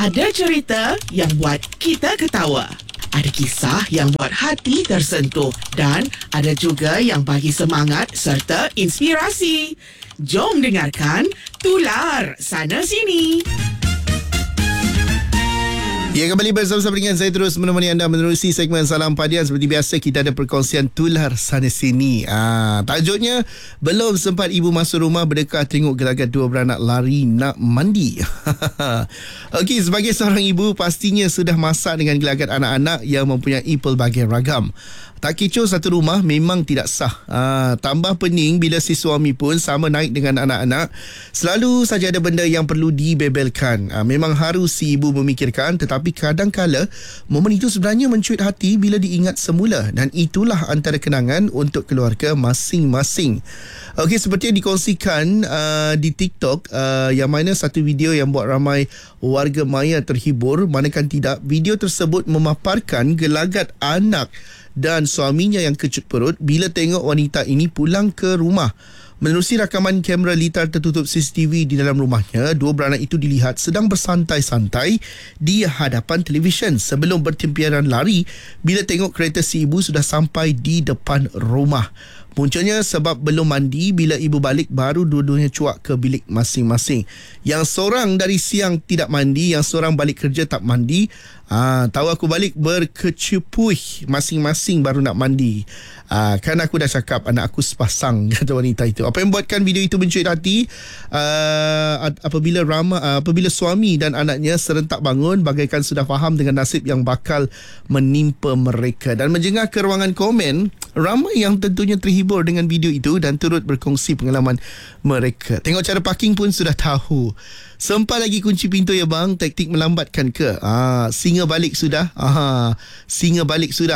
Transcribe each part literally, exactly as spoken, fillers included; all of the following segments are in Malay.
Ada cerita yang buat kita ketawa. Ada kisah yang buat hati tersentuh. Dan ada juga yang bagi semangat serta inspirasi. Jom dengarkan Tular Sana Sini. Ya, kembali bersama-sama dengan saya terus menemani anda menerusi segmen Salam Padian. Seperti biasa, kita ada perkongsian tular sana sini. Ah, tajuknya, belum sempat ibu masuk rumah berdekah tengok gelagat dua beranak lari nak mandi. Okey, sebagai seorang ibu, pastinya sudah masak dengan gelagat anak-anak yang mempunyai pelbagai ragam. Tak kecoh satu rumah memang tidak sah. Ha, tambah pening bila si suami pun sama naik dengan anak-anak. Selalu saja ada benda yang perlu dibebelkan. Ha, memang harus si ibu memikirkan, tetapi kadang-kala momen itu sebenarnya mencuit hati bila diingat semula. Dan itulah antara kenangan untuk keluarga masing-masing. Okey, seperti yang dikongsikan uh, di TikTok, uh, yang mana satu video yang buat ramai warga maya terhibur, manakan tidak, video tersebut memaparkan gelagat anak dan suaminya yang kecut perut bila tengok wanita ini pulang ke rumah. Menerusi rakaman kamera litar tertutup C C T V di dalam rumahnya, dua beranak itu dilihat sedang bersantai-santai di hadapan televisyen sebelum bertempiaran lari bila tengok kereta si ibu sudah sampai di depan rumah. Puncanya sebab belum mandi, bila ibu balik baru dua-duanya cuak ke bilik masing-masing. Yang seorang dari siang tidak mandi, yang seorang balik kerja tak mandi. Ah, tahu aku balik berkecipuih, masing-masing baru nak mandi. Ah, kan aku dah cakap anak aku sepasang, kata wanita itu. Apa yang buatkan video itu mencuit hati? Ah, apabila Rama, ah, apabila suami dan anaknya serentak bangun bagaikan sudah faham dengan nasib yang bakal menimpa mereka. Dan menjengah ke ruangan komen, ramai yang tentunya terhibur dengan video itu dan turut berkongsi pengalaman mereka. Tengok cara parking pun sudah tahu. Sempat lagi kunci pintu ya bang, taktik melambatkan ke? Ah, singa balik sudah. Ah, singa balik sudah.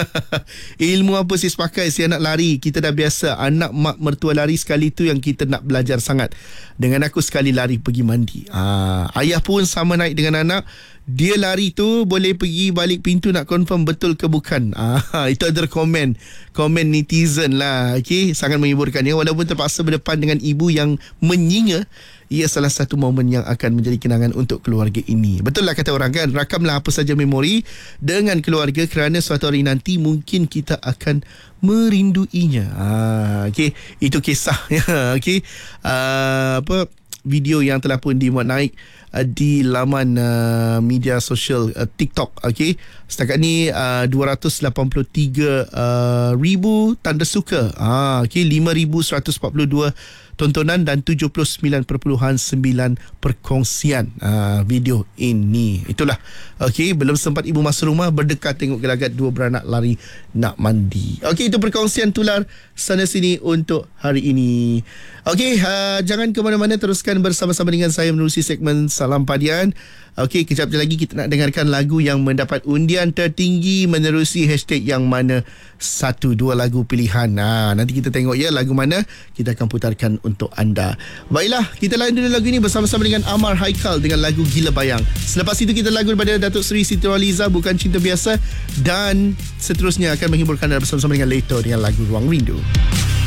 Ilmu apa sis pakai si anak lari? Kita dah biasa anak mak mertua lari sekali tu yang kita nak belajar sangat. Dengan aku sekali lari pergi mandi. Ah, ayah pun sama naik dengan anak. Dia lari tu boleh pergi balik pintu nak confirm betul ke bukan. Ah, itu ada komen komen netizen lah. Okey, sangat menghiburkan ya. Walaupun terpaksa berdepan dengan ibu yang menyinga, ia salah satu momen yang akan menjadi kenangan untuk keluarga ini. Betul lah kata orang kan, rakamlah apa saja memori dengan keluarga kerana suatu hari nanti mungkin kita akan merinduinya. Ah, okey, itu kisah ya. Okey, uh, apa video yang telah pun dimuat naik uh, di laman uh, media sosial uh, TikTok. Okey, setakat ni uh, dua ratus lapan puluh tiga uh, ribu tanda suka. Ah, okey, lima ribu seratus empat puluh dua tontonan dan tujuh puluh sembilan perpuluhan sembilan perkongsian uh, video ini. Itulah. Okey, belum sempat ibu masuk rumah berdekat tengok gelagat dua beranak lari nak mandi. Okey, itu perkongsian tular sana sini untuk hari ini. Okey, uh, jangan ke mana-mana, teruskan bersama-sama dengan saya menerusi segmen Salam Padian. Okey, kejap lagi kita nak dengarkan lagu yang mendapat undian tertinggi menerusi hashtag yang mana satu dua lagu pilihan. Ha, nanti kita tengok ya lagu mana kita akan putarkan untuk anda. Baiklah, kita layan dulu lagu ini bersama-sama dengan Amar Haikal dengan lagu Gila Bayang. Selepas itu kita lagu daripada Datuk Seri Siti Nurhaliza, Bukan Cinta Biasa, dan seterusnya akan menghiburkan anda bersama-sama dengan Leto dengan lagu Ruang Rindu.